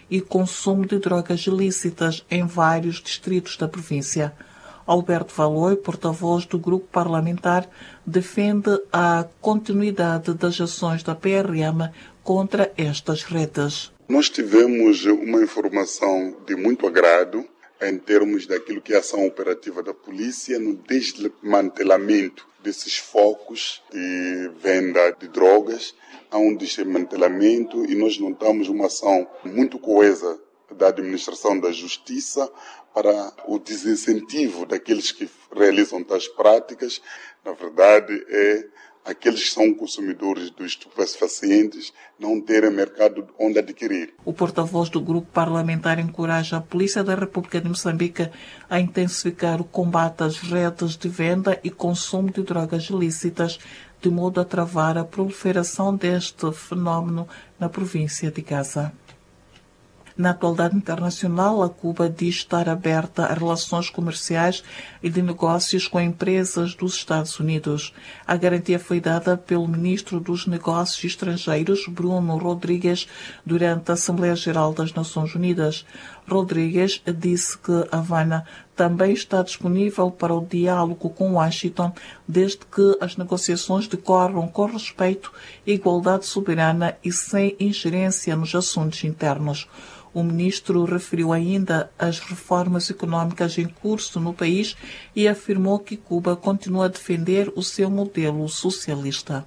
e consumo de drogas ilícitas em vários distritos da província. Alberto Valoi, porta-voz do grupo parlamentar, defende a continuidade das ações da PRM contra estas redes. Nós tivemos uma informação de muito agrado em termos daquilo que é a ação operativa da polícia no desmantelamento desses focos de venda de drogas. Há um desmantelamento e nós notamos uma ação muito coesa da administração da justiça para o desincentivo daqueles que realizam tais práticas. Na verdade, aqueles que são consumidores dos estupefacientes não terem mercado onde adquirir. O porta-voz do grupo parlamentar encoraja a Polícia da República de Moçambique a intensificar o combate às redes de venda e consumo de drogas ilícitas, de modo a travar a proliferação deste fenómeno na província de Gaza. Na atualidade internacional, a Cuba diz estar aberta a relações comerciais e de negócios com empresas dos Estados Unidos. A garantia foi dada pelo ministro dos Negócios Estrangeiros, Bruno Rodrigues, durante a Assembleia Geral das Nações Unidas. Rodrigues disse que Havana também está disponível para o diálogo com Washington, desde que as negociações decorram com respeito, igualdade soberana e sem ingerência nos assuntos internos. O ministro referiu ainda as reformas económicas em curso no país e afirmou que Cuba continua a defender o seu modelo socialista.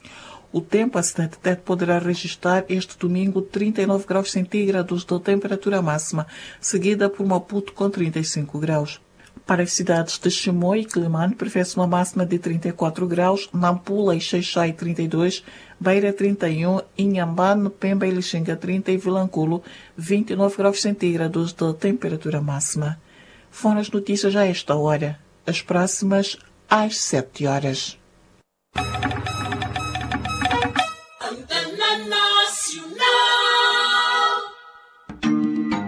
O tempo, a cidade de Tete poderá registrar este domingo 39 graus centígrados de temperatura máxima, seguida por Maputo com 35 graus. Para as cidades de Chimoio e Quelimane, prevê-se uma máxima de 34 graus, Nampula e Xai-Xai 32, Beira 31, Inhambane, Pemba e Lixinga 30 e Vilanculo 29 graus centígrados de temperatura máxima. Foram as notícias a esta hora. As próximas às 7 horas.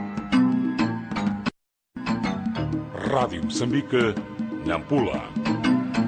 Rádio Moçambique, Nampula.